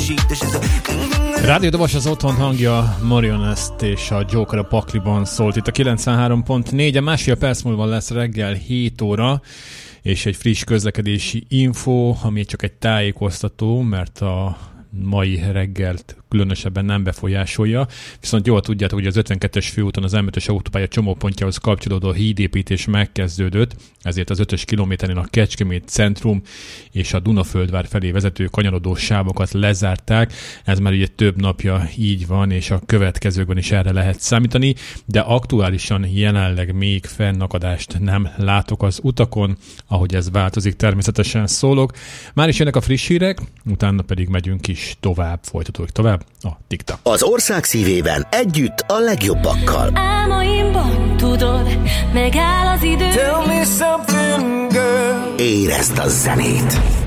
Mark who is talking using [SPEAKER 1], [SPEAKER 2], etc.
[SPEAKER 1] Rádió Dobos az otthon hangja, Marionest és a Joker a pakliban szólt itt a 93.4, a másfél perc múlva lesz reggel 7 óra, és egy friss közlekedési info, ami csak egy tájékoztató, mert a mai reggelt különösebben nem befolyásolja, viszont jól tudjátok, hogy az 52-es főúton az M5-ös autópálya csomópontjához kapcsolódó hídépítés megkezdődött, ezért az 5-ös kilométerén a Kecskemét centrum és a Dunaföldvár felé vezető kanyarodó sávokat lezárták. Ez már ugye több napja így van, és a következőkben is erre lehet számítani, de aktuálisan jelenleg még fennakadást nem látok az utakon, ahogy ez változik, természetesen szólok. Már is jönnek a friss hírek, utána pedig megyünk is tovább, folytatódik tovább a TikTok.
[SPEAKER 2] Az ország szívében együtt a legjobbakkal.
[SPEAKER 3] Álmaimban tudod, megáll az idő.
[SPEAKER 4] Tell me something, girl.
[SPEAKER 2] Érezd a zenét.